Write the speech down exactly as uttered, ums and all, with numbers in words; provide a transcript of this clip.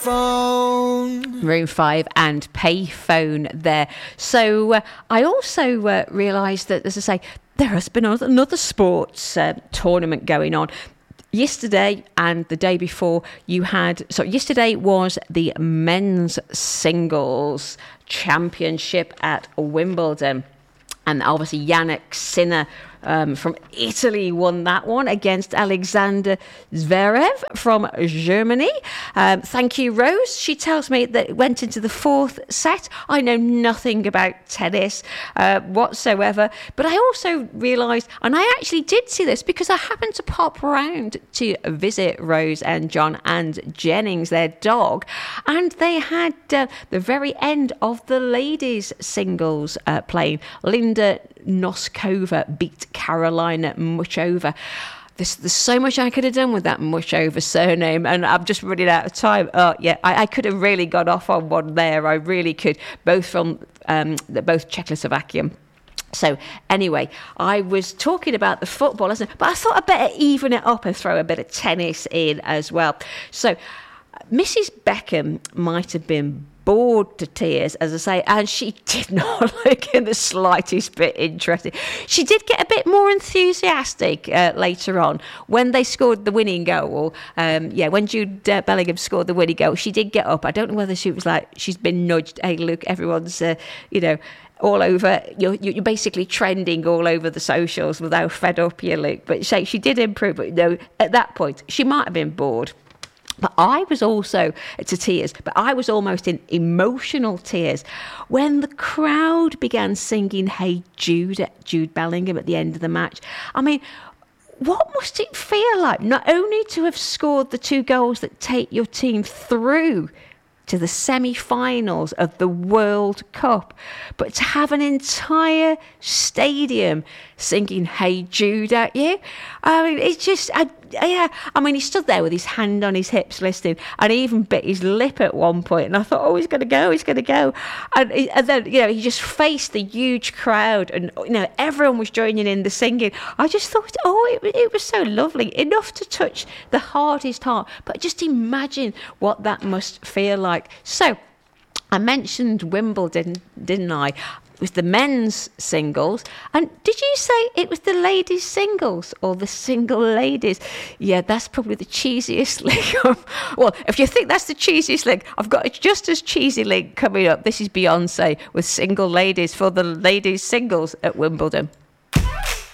Phone. Maroon five and Payphone there. So uh, I also uh, realised that, as I say, there has been another sports uh, tournament going on. Yesterday and the day before, you had... So yesterday was the men's singles championship at Wimbledon. And obviously Yannick Sinner um, from Italy won that one against Alexander Zverev from Germany. Um, thank you, Rose. She tells me that it went into the fourth set. I know nothing about tennis uh, whatsoever. But I also realised, and I actually did see this because I happened to pop around to visit Rose and John and Jennings, their dog. And they had uh, the very end of the ladies' singles uh, playing. Linda Noskova beat Carolina Muchova. There's, there's so much I could have done with that Muchova surname, and I'm just running out of time. Oh, yeah, I, I could have really got off on one there. I really could, both from um, both Czechoslovakia. So anyway, I was talking about the football, but I thought I'd better even it up and throw a bit of tennis in as well. So Missus Beckham might have been bored to tears, as I say, and she did not look in the slightest bit interested. She did get a bit more enthusiastic uh, later on when they scored the winning goal. Um, yeah, when Jude uh, Bellingham scored the winning goal, she did get up. I don't know whether she was like, she's been nudged. Hey, look, everyone's, uh, you know, all over, you're, you're basically trending all over the socials with how fed up you look. But she, she did improve, but you know, at that point, she might have been bored. But I was also to tears, but I was almost in emotional tears when the crowd began singing Hey Jude at Jude Bellingham at the end of the match. I mean, what must it feel like not only to have scored the two goals that take your team through to the semi-finals of the World Cup, but to have an entire stadium singing Hey Jude at you? I mean, it's just, I, yeah, I mean, he stood there with his hand on his hips listening, and he even bit his lip at one point, and I thought, oh, he's going to go, he's going to go. And, he, and then, you know, he just faced the huge crowd, and, you know, everyone was joining in the singing. I just thought, oh, it, it was so lovely, enough to touch the hardest heart, but just imagine what that must feel like. So, I mentioned Wimbledon, didn't I? It was the men's singles. And did you say it was the ladies' singles or the single ladies? Yeah, that's probably the cheesiest link. Well, if you think that's the cheesiest link, I've got a just as cheesy link coming up. This is Beyonce with Single Ladies for the ladies' singles at Wimbledon.